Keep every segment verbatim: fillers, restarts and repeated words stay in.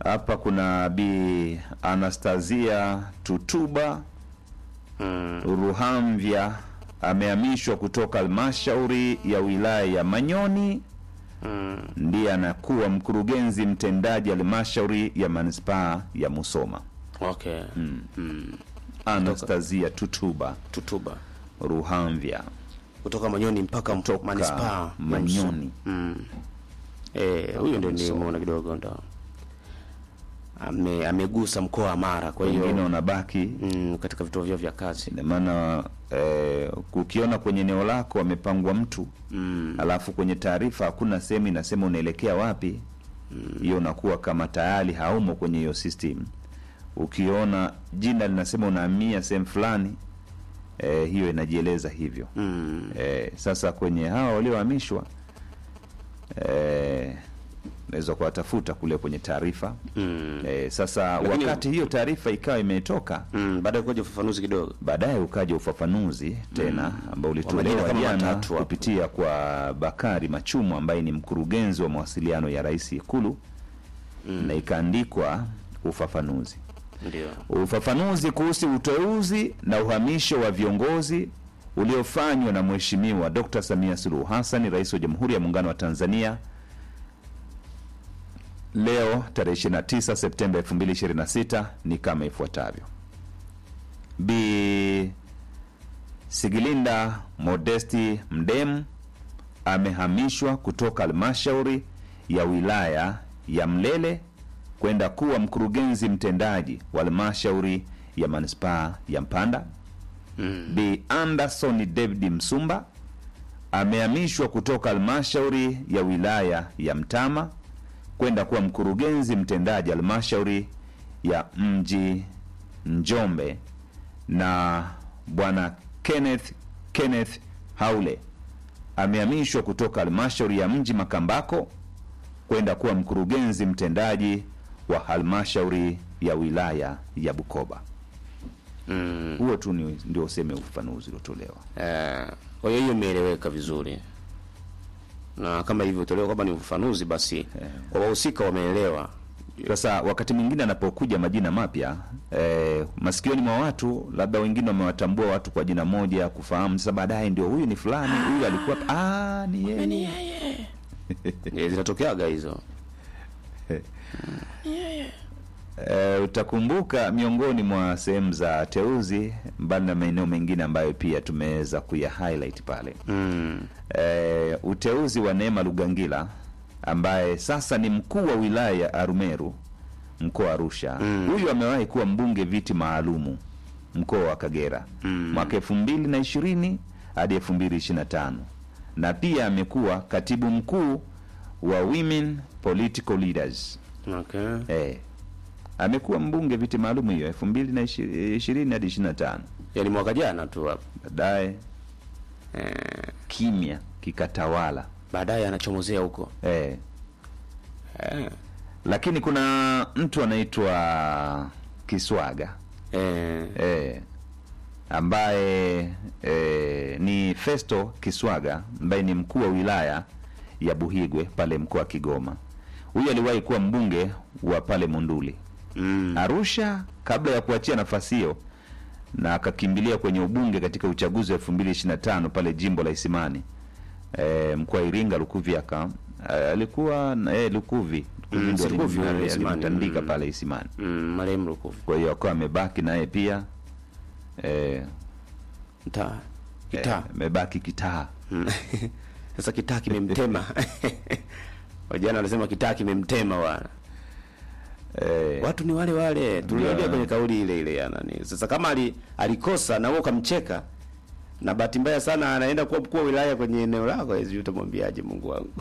Hapa kuna Bi Anastasia Tutuba Mm. Ruhamvya amehamishwa kutoka halmashauri ya wilaya ya Manyoni. Mm. Ndiye anakuwa mkurugenzi mtendaji halmashauri ya manispaa ya Musoma. Okay. Mm. Mm. Anastasia Tutuba Tutuba. Ruhamvya Kutoka Manyoni mpaka kutoka manispaa Manyoni. Mm. Eh, huyo ndio nimeona kidogo ndo. Ame amegusa mkoa wa Mara, kwa hiyo Wengine wanabaki mm, katika vituo vyao vya kazi. ina maana eh, ukiona kwenye eneo lako amepangwa mtu Mm. alafu kwenye taarifa hakuna sehemu inasema unaelekea wapi, hiyo unakuwa kama tayari haumo kwenye hiyo system. Ukiona jina linasema unahamia sehemu fulani, eh, hiyo inajieleza hivyo. Mm. Eh, sasa kwenye hawa waliohamishwa eh, naweza kuwatafuta kule kwenye taarifa. Mm. Eh, sasa Lakini- wakati hiyo taarifa ikawa imetoka, Mm, baada ya kuja ufafanuzi kidogo. baadaye ukaja ufafanuzi tena ambao ulitolewa majina kama jana matatu hapo. kupitia kwa Bakari Machumu ambaye ni mkurugenzi wa mawasiliano ya Rais Ikulu. Mm. Na ikaandikwa ufafanuzi. Ndio. Ufafanuzi kuhusu uteuzi na uhamisho wa viongozi uliofanywa na Mheshimiwa Dr. Samia Suluhu Hassan, Rais wa Jamhuri ya Muungano wa Tanzania, leo tarehe ishirini na tisa Septemba elfu mbili ishirini na sita ni kama ifuatavyo. Bi Sigilinda Modesti Mdemu amehamishwa kutoka halmashauri ya wilaya ya Mlele kwenda kuwa mkurugenzi mtendaji wa halmashauri ya manispaa ya Mpanda. Mm. Bi Anderson David Msumba amehamishwa kutoka halmashauri ya wilaya ya Mtama kwenda kuwa mkurugenzi mtendaji halmashauri ya mji Njombe, na bwana Kenneth Kenneth Haule amehamishwa kutoka halmashauri ya mji Makambako kwenda kuwa mkurugenzi mtendaji wa halmashauri ya wilaya ya Bukoba. Mm. Huo tu ni ndio useme ufafanuzi uliotolewa. Eh, kwa hiyo hiyo imeeleweka vizuri. Na kama hivyo tolewa kwamba ni ufafanuzi, basi kwa wahusika wameelewa. Sasa wakati mwingine anapokuja majina mapya eh, masikioni mwa watu, labda wengine wamewatambua watu kwa jina moja kufahamu, sasa baadaye ndio huyu ni fulani, huyu alikuwa ah ni yeye. Ni yeye. Eh, zinatokeaga hizo. Eh, utakumbuka miongoni mwa sehemu za teuzi, mbali na maeneo mengine ambayo pia tumeweza kuya highlight pale, Mm. eh, uteuzi wa Neema Lugangila ambaye sasa ni mkuu wa wilaya ya Arumeru mkoa wa Arusha. Mm. Huyu amewahi kuwa mbunge viti maalumu mkoa wa Kagera Mm. mwaka elfu mbili na ishirini hadi elfu mbili ishirini na tano, na pia amekuwa katibu mkuu wa Women Political Leaders. Okay. Eh, amekuwa mbunge viti maalum hiyo elfu mbili na ishirini hadi ishirini na tano. Yaani mwaka jana tu hapo. Baadaye Eh, kimya kikatawala. baadaye anachomozea huko. Eh, Eh. lakini kuna mtu anaitwa Kiswaga Eh. eh, ambaye eh, ni Festo Kiswaga ambaye ni mkuu wa wilaya ya Buhigwe pale mkoa wa Kigoma. Huyu aliwahi kuwa mbunge wa pale Munduli Mm. Arusha kabla ya kuachia nafasi hiyo na akakimbilia kwenye ubunge katika uchaguzi wa elfu mbili ishirini na tano pale jimbo la Isimani, e, mkoa wa Iringa. Lukuvi aka alikuwa e, Lukuvi Mm, ndio Lukuvi, alim- mm, Isimani, alimtandika mm. pale Isimani. Mm, marehemu Lukuvi. Kwa hiyo akawa amebaki naye pia eh Mtaa. eh, Kitaa. amebaki kitaa. Mm. Sasa kitaa kimemtema. Wajana wanasema kitaa kimemtema bwana. eh, Watu ni wale wale. Tuliongea Yeah. kwenye kauli ile ile ya nani. Sasa kama ali, alikosa na wewe ukamcheka, na bahati mbaya sana anaenda kuwa mkuu wa wilaya kwenye eneo lako, hizi utamwambiaje Mungu wangu?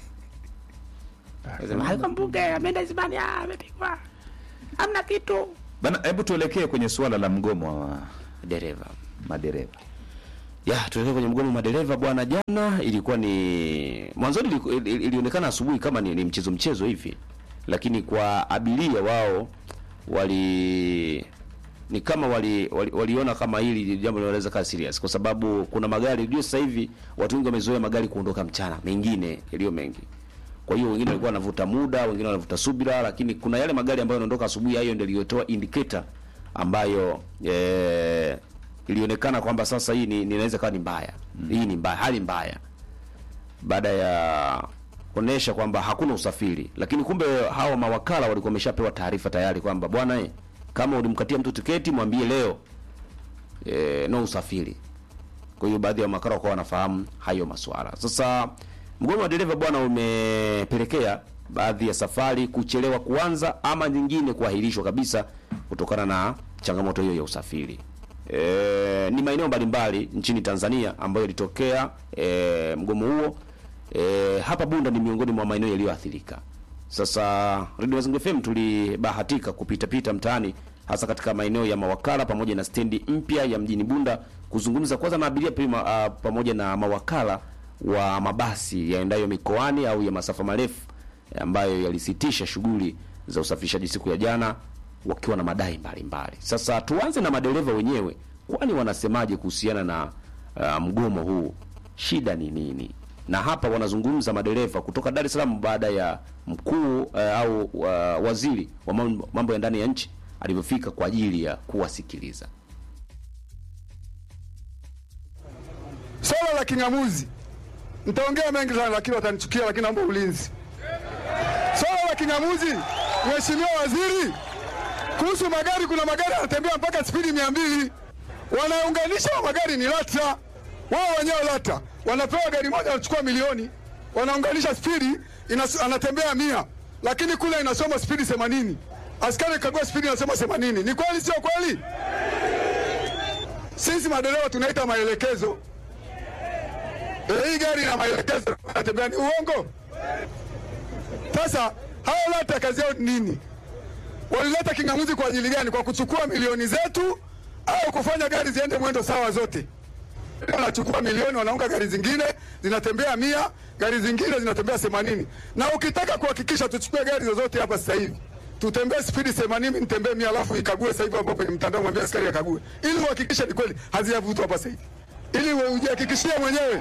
Sema haiko mbunge ameenda Hispania amepigwa. Hamna kitu. bana, hebu tuelekee kwenye suala la mgomo wa Dereva. madereva. Ya, tuelekee kwenye mgomo wa madereva bwana. Jana ilikuwa ni mwanzoni iliku- ili- ili- ilionekana asubuhi kama ni, ni mchezo mchezo hivi, lakini kwa abiria wao wali ni kama wali, wali waliona kama hili jambo linaweza kuwa serious, kwa sababu kuna magari ndio sasa hivi watu wengi wamezoea magari kuondoka mchana, mengine yaliyo mengi Kwa hiyo wengine walikuwa wanavuta muda, wengine wanavuta subira, lakini kuna yale magari ambayo yanaondoka asubuhi, hayo ndio iliyotoa indicator ambayo eh, ilionekana kwamba sasa hii ni inaweza kuwa ni mbaya. Mm. Hii ni mbaya, hali mbaya. Baada ya kuonesha kwamba hakuna usafiri, lakini kumbe hao mawakala walikuwa wameshapewa taarifa tayari kwamba bwana eh, kama ulimkatia mtu tiketi mwambie leo eh, no usafiri. Kwa hiyo baadhi ya mawakala wako wanafahamu hayo masuala. Sasa mgomo wa dereva bwana umepelekea baadhi ya safari kuchelewa kuanza ama nyingine kuahirishwa kabisa kutokana na changamoto hiyo ya usafiri. E, ni maeneo mbalimbali nchini Tanzania ambayo ilitokea e, mgomo huo. E, hapa Bunda ni miongoni mwa maeneo yaliyoathirika. Sasa Radio Mazingira F M tulibahatika kupita pita mtaani, hasa katika maeneo ya mawakala pamoja na stendi mpya ya mjini Bunda, kuzungumza kwanza na abiria pima, uh, pamoja na mawakala wa mabasi yaendayo mikoani au ya masafa marefu ambayo yalisitisha shughuli za usafirishaji siku ya jana wakiwa na madai mbalimbali. Sasa tuanze na madereva wenyewe, kwani wanasemaje kuhusiana na uh, mgomo huu? Shida ni nini? Na hapa wanazungumza madereva kutoka Dar es Salaam baada ya mkuu uh, au uh, waziri wa mambo ya ndani ya nchi alivyofika kwa ajili ya kuwasikiliza. Swala la kingamuzi nitaongea mengi sana, lakini watanichukia, lakini naomba ulinzi. Swala la kingamuzi, Mheshimiwa Waziri, kuhusu magari, kuna magari yanatembea mpaka spidi mia mbili. Wanaunganisha wa magari ni LATRA. Wao wenyewe LATRA wanapewa gari moja wanachukua milioni, wanaunganisha spidi anatembea mia, lakini kule inasoma spidi themanini. Askari kagua spidi inasoma themanini. Ni kweli sio kweli? Sisi madereva tunaita maelekezo. E, hii gari ina maelekezo, anatembea ni uongo. Sasa hao LATRA kazi yao nini? Walileta kingamuzi kwa ajili gani? Kwa kuchukua milioni zetu au kufanya gari ziende mwendo sawa zote? Wanachukua milioni, wanaunga gari zingine zinatembea mia, gari zingine zinatembea themanini. Na ukitaka kuhakikisha tuchukue gari zozote hapa sasa hivi, tutembee spidi themanini, nitembee mia, alafu ikague sasa hivi hapo kwenye mtandao, mwambie askari akague, ili uhakikishe ni kweli hazijavutwa hapa sasa hivi, ili ujihakikishie mwenyewe.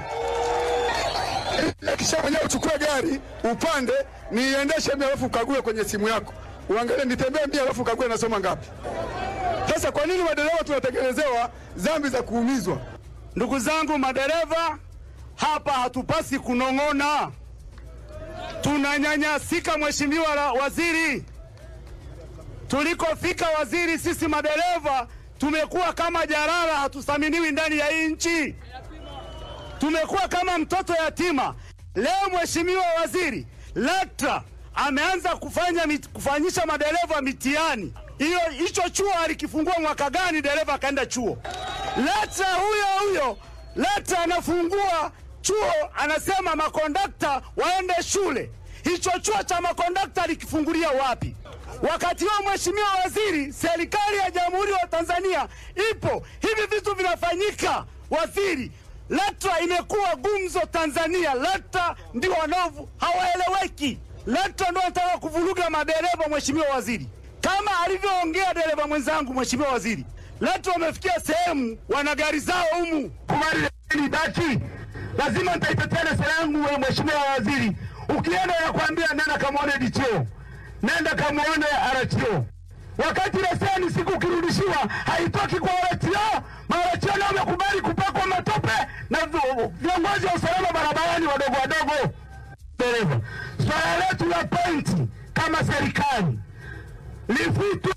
Kisha mwenyewe uchukue gari upande, niendeshe mia, alafu ukague kwenye simu yako, uangalie nitembee mia, alafu ukague nasoma ngapi. Sasa kwa nini madereva tunatekelezewa dhambi za kuumizwa? Ndugu zangu madereva, hapa hatupasi kunong'ona. Tunanyanyasika Mheshimiwa Waziri. Tulikofika waziri, sisi madereva tumekuwa kama jarara, hatuthaminiwi ndani ya nchi. Tumekuwa kama mtoto yatima. Leo Mheshimiwa Waziri, LATRA ameanza kufanya mit, kufanyisha madereva mitihani. Hiyo hicho chuo alikifungua mwaka gani dereva akaenda chuo? LATRA huyo huyo LATRA anafungua chuo, anasema makondakta waende shule. Hicho chuo cha makondakta alikifungulia wapi? Wakati huo Mheshimiwa Waziri, serikali ya Jamhuri ya Tanzania ipo, hivi vitu vinafanyika. Waziri, LATRA imekuwa gumzo Tanzania. LATRA ndio wanovu, hawaeleweki. LATRA ndio wanataka kuvuruga madereva. Mheshimiwa Waziri, kama alivyoongea dereva mwenzangu, Mheshimiwa Waziri, LATRA wamefikia sehemu wana gari zao humu. Kumali ni daki. Lazima nitaitetea sera yangu wewe Mheshimiwa Waziri. Ukienda nakwambia nenda kamuone D T O. Nenda kamuone R T O. Wakati leseni siku ukirudishiwa haitoki kwa R T O, R T O nao wamekubali kupakwa matope na viongozi wa usalama barabarani wadogo wadogo. Dereva, swala letu la pointi kama serikali lifutwe.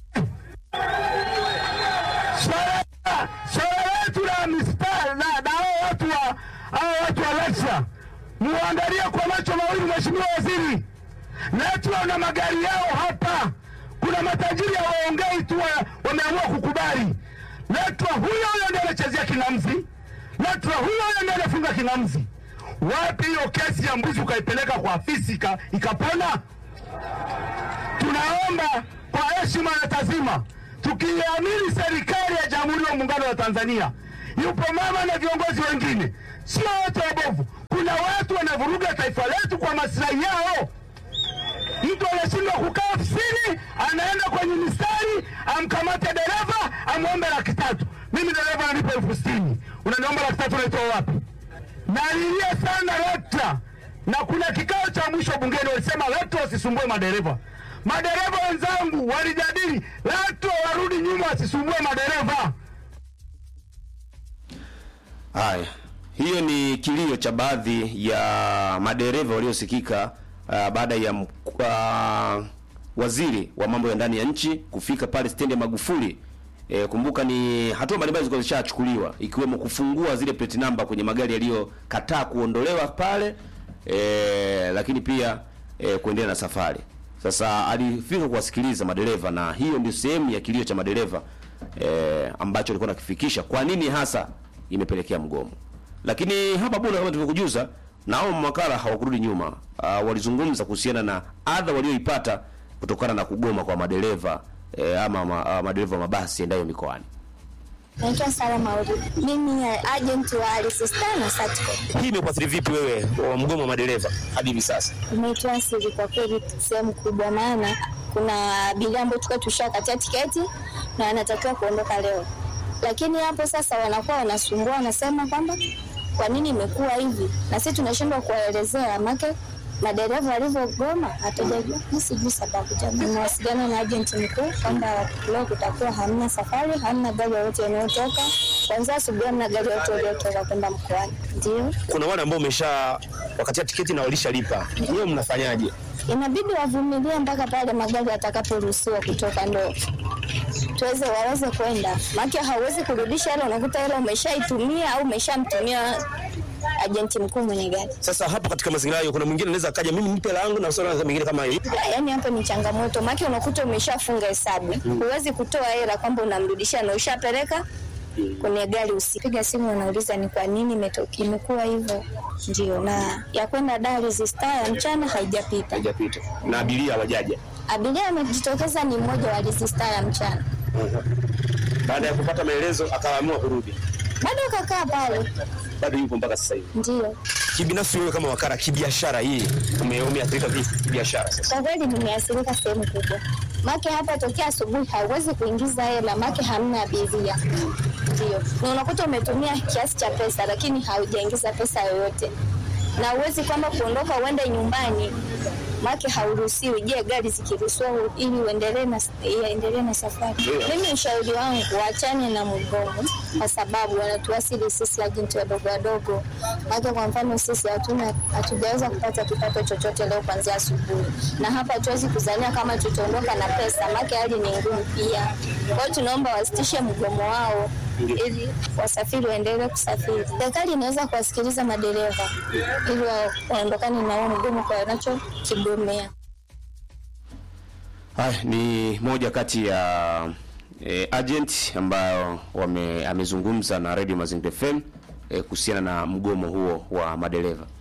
Swala swala letu la mistari na dawa watu wa hao watu wa LATRA muangalie kwa macho mawili Mheshimiwa Waziri. LATRA na magari yao hapa, kuna matajiri ya waongei tu wameamua kukubali. LATRA huyo huyo ndiye anachezea kingamzi. LATRA huyo huyo ndiye anafunga kingamzi. Wapi hiyo kesi ya mbuzi ukaipeleka kwa afisi ikapona? Tunaomba kwa heshima na tazima, tukiamini serikali ya Jamhuri ya Muungano wa Tanzania, yupo mama na viongozi wengine, sio wote wabovu. Kuna watu wanavuruga taifa letu kwa maslahi yao. Mtu anashindwa kukaa ofisini, anaenda kwenye mistari, amkamate dereva, amwombe laki tatu. Mimi dereva ananipa elfu sitini. Unaniomba laki tatu, unaitoa wapi? Nalilia sana LATRA. na kuna kikao cha mwisho bungeni walisema LATRA wasisumbue madereva. Madereva wenzangu walijadili LATRA warudi nyuma wasisumbue madereva. Haya, hiyo ni kilio cha baadhi ya madereva waliosikika uh, baada ya uh, waziri wa mambo ya ndani ya nchi kufika pale stendi ya Magufuli. E, kumbuka ni hatua mbalimbali zilikuwa zishachukuliwa ikiwemo kufungua zile plate number kwenye magari yaliyokataa kuondolewa pale, e, lakini pia e, kuendelea na safari. Sasa alifika kuwasikiliza madereva, na hiyo ndio sehemu ya kilio cha madereva e, ambacho alikuwa nakifikisha kwa nini hasa imepelekea mgomo. Lakini hapa bwana, kama tulivyokujuza, nao mawakala hawakurudi nyuma. Uh, walizungumza kuhusiana na adha walioipata kutokana na kugoma kwa madereva e, ama ma, uh, madereva wa mabasi endayo mikoani. Naitwa Sara Mauri. Mimi agent wa Alisistan na Satco. Hii imekuathiri vipi wewe wa mgomo wa madereva hadi hivi sasa? Imeitoa siri kwa kweli sehemu kubwa, maana kuna abiria ambao tulikuwa tushakatia tiketi na wanatakiwa kuondoka leo. Lakini hapo sasa wanakuwa wanasumbua, wanasema kwamba kwa nini imekuwa hivi? Na sisi tunashindwa kuwaelezea make madereva walivyogoma hatajajua. Mimi sijui sababu. Jamii mawasiliano na agent mkuu kwamba leo kutakuwa hamna safari, hamna gari yoyote inayotoka. Kwanza asubuhi na gari yoyote iliyotoka kwenda mkoani. Ndio. Kuna wale ambao umesha wakatia tiketi na walishalipa. Leo mnafanyaje? Inabidi wavumilie mpaka pale magari yatakaporuhusiwa kutoka ndo tuweze waweze kwenda. Maana hauwezi kurudisha ile, unakuta ile umeshaitumia au umeshamtumia agenti mkuu mwenye gari. Sasa hapo katika mazingira hayo kuna mwingine anaweza akaja mimi nipe la yangu na swala nyingine kama hiyo. Yaani hapo ni changamoto. Maana unakuta umeshafunga hesabu. Mm. Huwezi kutoa hela kwamba unamrudishia na ushapeleka kwenye gari. Usipiga simu unauliza ni kwa nini imetokea imekuwa hivyo. Ndio, na ya kwenda Dar es Salaam mchana haijapita. Haijapita. Na abiria hawajaja. Abiria amejitokeza ni mmoja wa Dar es Salaam mchana. Uh-huh. Baada ya kupata maelezo akaamua kurudi. Bado kakaa pale. Bado yupo mpaka sasa hivi. Ndio. Kibinafsi wewe kama wakala kibiashara hii umeathirika vipi kibiashara sasa? Kwa kweli nimeathirika sehemu kubwa. Maki hapa tokea asubuhi hauwezi kuingiza hela, maki hamna abiria. Ndio. Na unakuta umetumia kiasi cha pesa lakini haujaingiza pesa yoyote. Na uwezi kwamba kuondoka uende nyumbani, maki hauruhusiwi. Je, gari zikiruhusiwa ili uendelee na iendelee na safari? Mimi ushauri wangu waachane na mgomo kwa sababu wanatuasili sisi agenti wadogo wadogo. Maki kwa mfano sisi hatuna hatujaweza kupata kipato chochote leo kuanzia asubuhi. Na hapa hatuwezi kuzania kama tutaondoka na pesa, maki hali ni ngumu pia. Kwa hiyo tunaomba wasitishe mgomo wao ili wasafiri waendelee kusafiri. Serikali inaweza kuwasikiliza madereva ili waondokane na huo mgomo kwa wanacho kigomea. Haya ni moja kati ya e, agent ambayo wame amezungumza na Radio Mazingira F M e, kuhusiana na mgomo huo wa madereva.